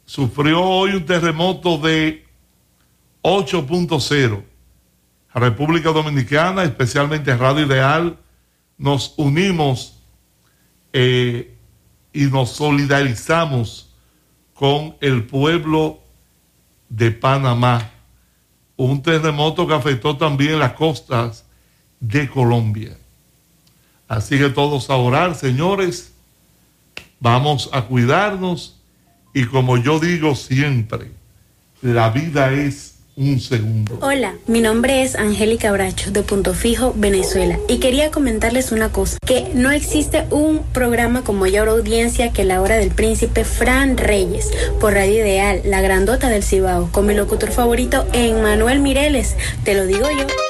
sufrió hoy un terremoto de 8.0. República Dominicana, especialmente Radio Ideal, nos unimos y nos solidarizamos con el pueblo de Panamá. Un terremoto que afectó también las costas de Colombia. Así que todos a orar, señores. Vamos a cuidarnos y como yo digo siempre, la vida es un segundo. Hola, mi nombre es Angélica Bracho de Punto Fijo, Venezuela, y quería comentarles una cosa, que no existe un programa con mayor audiencia que La Hora del Príncipe Fran Reyes, por Radio Ideal, la grandota del Cibao, con mi locutor favorito, Emmanuel Mireles, te lo digo yo.